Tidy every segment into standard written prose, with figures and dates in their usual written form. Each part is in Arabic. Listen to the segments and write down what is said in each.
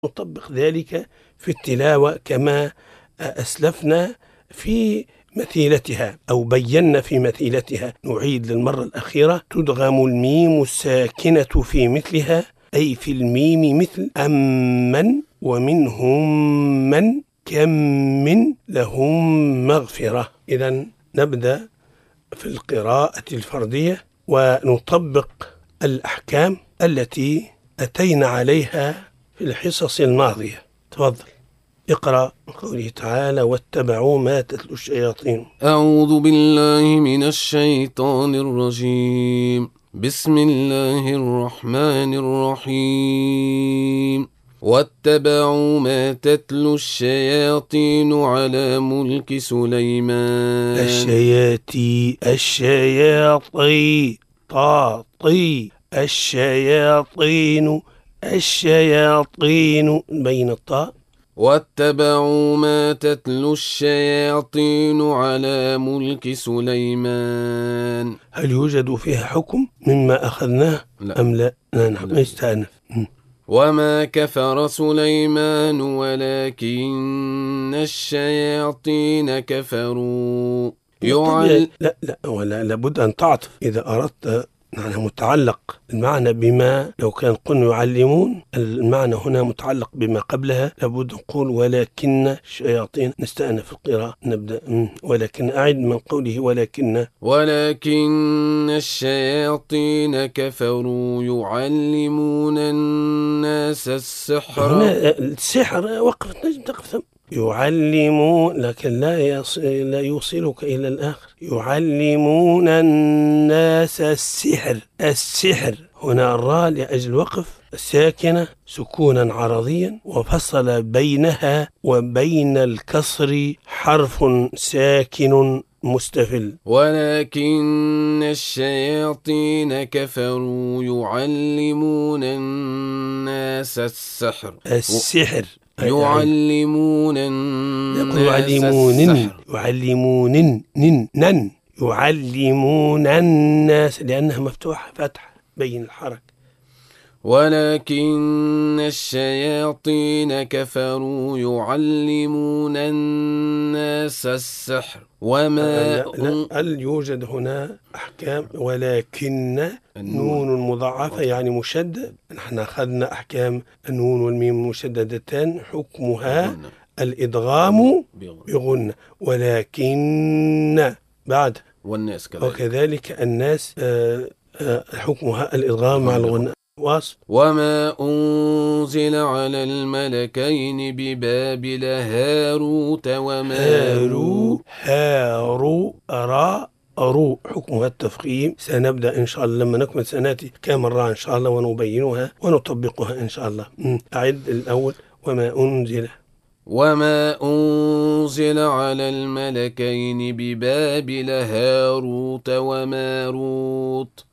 نطبق ذلك في التلاوة كما أسلفنا في مثيلتها أو بينا في مثيلتها. نعيد للمرة الأخيرة: تدغم الميم الساكنة في مثلها، أي في الميم، مثل أمن ومنهم من كم من لهم مغفرة. إذن نبدأ في القراءة الفردية ونطبق الأحكام التي أتينا عليها في الحصص الماضية. تفضل اقرأ قوله تعالى: واتبعوا ما تتلو الشياطين. أعوذ بالله من الشيطان الرجيم. بسم الله الرحمن الرحيم. واتبعوا ما تتلو الشياطين على ملك سليمان. الشياطين الشياطين بين الطاء. واتبعوا ما تتلو الشياطين على ملك سليمان. هل يوجد فيها حكم مما أخذناه أم لا؟ نعم، استأنف. وما كفر سليمان ولكن الشياطين كفروا. ولا لابد أن تعطف إذا أردت معنى متعلق المعنى بما، لو كان قلنا يعلمون المعنى هنا متعلق بما قبلها، لابد نقول ولكن الشياطين. نستأنف القراءة، نبدأ ولكن. أعد من قوله ولكن الشياطين كفروا يعلمون الناس السحر. هنا السحر وقفت نجم تقف يعلمون، لكن لا يوصلك إلى الآخر. يعلمون الناس السحر هنا الراء لأجل وقف الساكنة سكونا عرضيا، وفصل بينها وبين الكسر حرف ساكن مستفل. ولكن الشياطين كفروا يعلمون الناس السحر. يعلمون الناس لأنها مفتوحة فتح بين الحركة. ولكن الشياطين كفروا يعلمون الناس السحر وما هل يوجد هنا أحكام؟ ولكن نون مضاعفة يعني مشدد. نحن أخذنا أحكام النون والميم مشددتان حكمها الإدغام بغنة، ولكن بعد والناس كذلك. وكذلك الناس حكمها الإدغام مع الغنة. وما أنزل على الملكين ببابل هاروت وماروت. هارو حكمها التفخيم. سنبدأ إن شاء الله لما نكمل سناتي كام مرة إن شاء الله ونبينها ونطبقها إن شاء الله. أعد الأول: وما أنزل على الملكين ببابل هاروت وماروت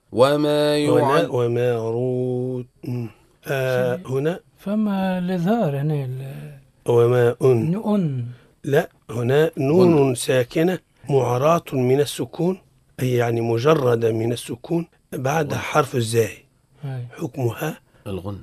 وماروت. هنا فما الإظهار هنا وما لا، هنا نون ساكنة معراة من السكون، أي يعني مجردة من السكون، بعد حرف الزاي حكمها الغنة.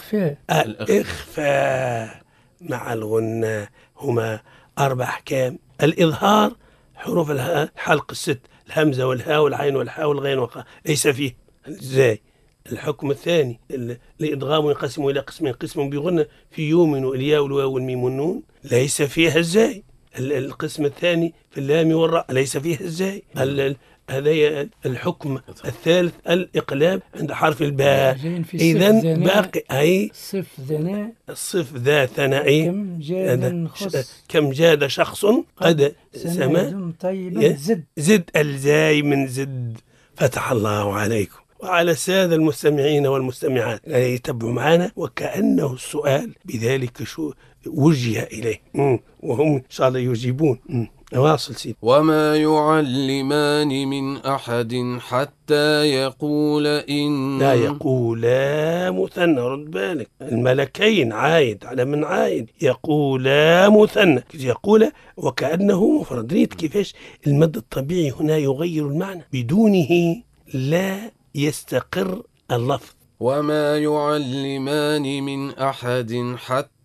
الإخفاء مع الغنة. هما 4 أحكام: الإظهار حروف الحلق 6، الهمزة والهاء والعين والحاء والغين والخاء، ليس فيه ازاي. الحكم الثاني الإدغام ينقسم إلى قسمين: قسم بغنة في يومن الياء والواو والميم والنون، ليس فيها ازاي. القسم الثاني في اللام والراء، ليس فيها ازاي. هذا الحكم الثالث الإقلاب عند حرف الباء. إذن باقي أي الصف ذا ثناء كم جاد شخص قد سما زد الزاي من زد. فتح الله عليكم وعلى السادة المستمعين والمستمعات يتبعوا معنا، وكأنه السؤال بذلك وجه إليه وهم إن شاء الله يجيبون. واصل سيد. وما يعلمان من أحد حتى يقول لا يقولا مثنى، رد بالك الملكين عايد على من عايد. يقولا مثنى، يقول وكأنه مفرد. ريت كيفاش المد الطبيعي هنا يغير المعنى، بدونه لا يستقر اللفظ. وما يعلمان من أحد حتى